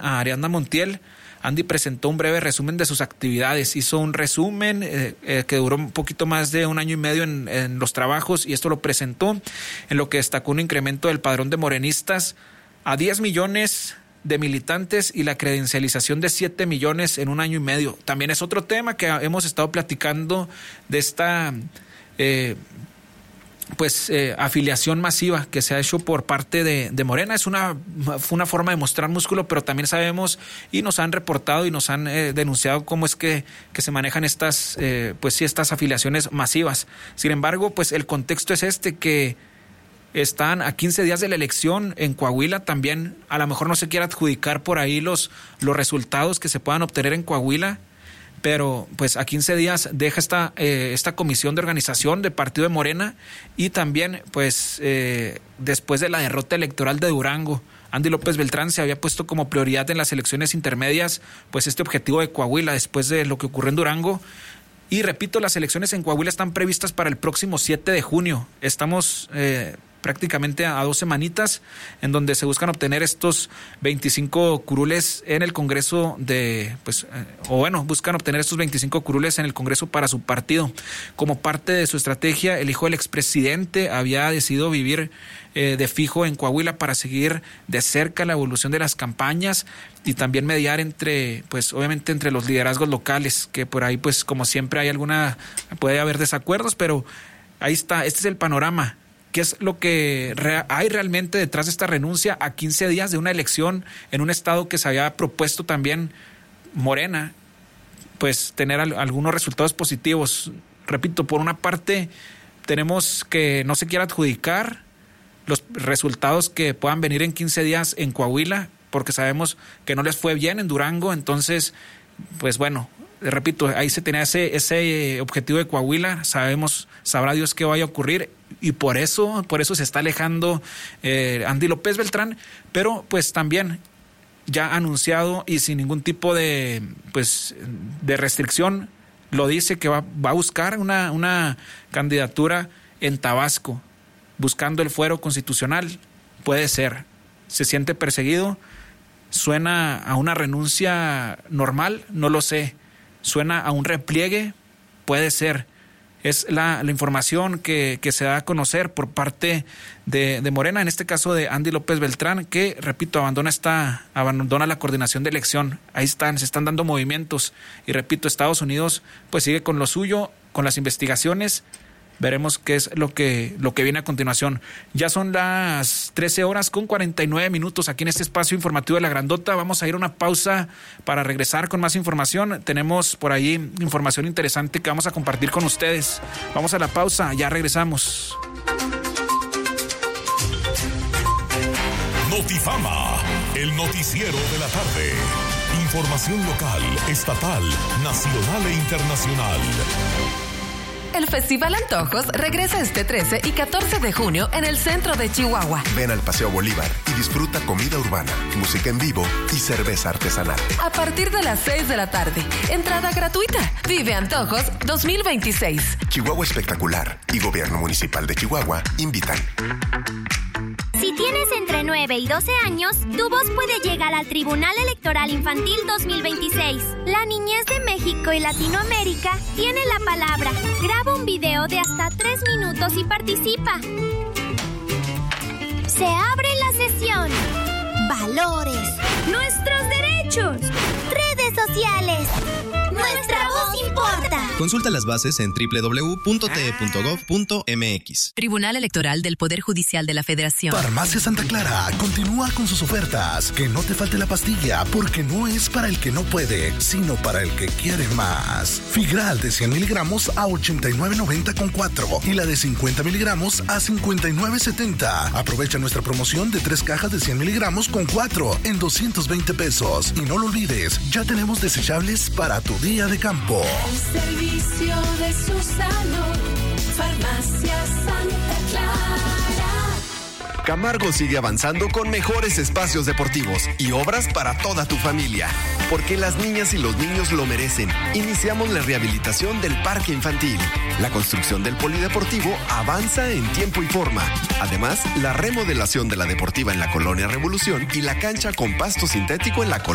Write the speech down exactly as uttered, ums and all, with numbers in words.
a Ariadna Montiel, Andy presentó un breve resumen de sus actividades. Hizo un resumen eh, eh, que duró un poquito más de un año y medio en, en los trabajos, y esto lo presentó, en lo que destacó un incremento del padrón de morenistas a diez millones de militantes y la credencialización de siete millones en un año y medio. También es otro tema que hemos estado platicando de esta eh, pues eh, afiliación masiva que se ha hecho por parte de, de Morena. Es una, fue una forma de mostrar músculo, pero también sabemos y nos han reportado y nos han eh, denunciado cómo es que, que se manejan estas, eh, pues sí, estas afiliaciones masivas. Sin embargo, pues el contexto es este, que están a quince días de la elección en Coahuila. También a lo mejor no se quiere adjudicar por ahí los, los resultados que se puedan obtener en Coahuila, pero pues a quince días deja esta, eh, esta comisión de organización del partido de Morena, y también pues eh, después de la derrota electoral de Durango, Andy López Beltrán se había puesto como prioridad en las elecciones intermedias pues este objetivo de Coahuila después de lo que ocurrió en Durango. Y repito, las elecciones en Coahuila están previstas para el próximo siete de junio. Estamos eh, prácticamente a dos semanitas en donde se buscan obtener estos veinticinco curules en el Congreso de, pues, eh, o bueno, buscan obtener estos veinticinco curules en el Congreso para su partido. Como parte de su estrategia, el hijo del expresidente había decidido vivir eh, de fijo en Coahuila para seguir de cerca la evolución de las campañas y también mediar entre, pues obviamente entre los liderazgos locales, que por ahí pues como siempre hay alguna, puede haber desacuerdos, pero ahí está, este es el panorama. ¿Qué es lo que re- hay realmente detrás de esta renuncia a quince días de una elección en un estado que se había propuesto también Morena, pues tener al- algunos resultados positivos? Repito, por una parte tenemos que no se quiere adjudicar los resultados que puedan venir en quince días en Coahuila, porque sabemos que no les fue bien en Durango. Entonces, pues bueno, repito, ahí se tenía ese, ese objetivo de Coahuila. Sabemos, sabrá Dios qué vaya a ocurrir, y por eso, por eso se está alejando eh, Andy López Beltrán, pero pues también ya anunciado y sin ningún tipo de, pues, de restricción, lo dice que va, va a buscar una, una candidatura en Tabasco, buscando el fuero constitucional. Puede ser, se siente perseguido. ¿Suena a una renuncia normal? No lo sé. ¿Suena a un repliegue? Puede ser. Es la, la información que, que se da a conocer por parte de, de Morena, en este caso de Andy López Beltrán, que, repito, abandona esta, abandona la coordinación de elección. Ahí están, se están dando movimientos. Y repito, Estados Unidos pues sigue con lo suyo, con las investigaciones. Veremos qué es lo que, lo que viene a continuación. Ya son las trece horas con cuarenta y nueve minutos aquí en este espacio informativo de La Grandota. Vamos a ir a una pausa para regresar con más información. Tenemos por ahí información interesante que vamos a compartir con ustedes. Vamos a la pausa, ya regresamos. Notifama, el noticiero de la tarde. Información local, estatal, nacional e internacional. El Festival Antojos regresa este trece y catorce de junio en el centro de Chihuahua. Ven al Paseo Bolívar y disfruta comida urbana, música en vivo y cerveza artesanal. A partir de las seis de la tarde, entrada gratuita. Vive Antojos dos mil veintiséis. Chihuahua Espectacular y Gobierno Municipal de Chihuahua invitan. Si tienes entre nueve y doce años, tu voz puede llegar al Tribunal Electoral Infantil dos mil veintiséis. La niñez de México y Latinoamérica tiene la palabra. Graba un video de hasta tres minutos y participa. Se abre la sesión. Valores. Nuestros derechos. Redes sociales. Nuestra voz importa. Consulta las bases en doble u doble u doble u punto t e punto gov punto m x. Tribunal Electoral del Poder Judicial de la Federación. Farmacia Santa Clara continúa con sus ofertas. Que no te falte la pastilla, porque no es para el que no puede, sino para el que quiere más. Figral de cien miligramos a ochenta y nueve noventa con cuatro y la de cincuenta miligramos a cincuenta y nueve setenta. Aprovecha nuestra promoción de tres cajas de cien miligramos con cuatro en doscientos veinte pesos. Y no lo olvides, ya tenemos desechables para tu día de campo. El servicio de su salud, Farmacia Santa Clara. Camargo sigue avanzando con mejores espacios deportivos y obras para toda tu familia, porque las niñas y los niños lo merecen. Iniciamos la rehabilitación del parque infantil. La construcción del polideportivo avanza en tiempo y forma. Además, la remodelación de la deportiva en la Colonia Revolución y la cancha con pasto sintético en la Colonia